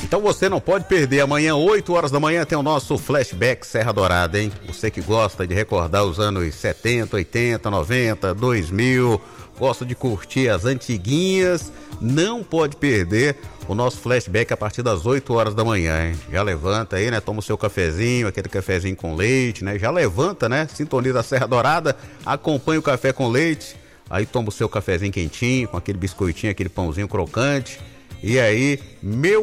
Então você não pode perder. Amanhã, 8 horas da manhã, tem o nosso Flashback Serra Dourada, hein? Você que gosta de recordar os anos 70, 80, 90, 2000, gosta de curtir as antiguinhas, não pode perder o nosso flashback a partir das 8 horas da manhã, hein? Já levanta aí, né? Toma o seu cafezinho, aquele cafezinho com leite, né? Já levanta, né? Sintoniza a Serra Dourada, acompanha o café com leite, aí toma o seu cafezinho quentinho, com aquele biscoitinho, aquele pãozinho crocante. E aí, meu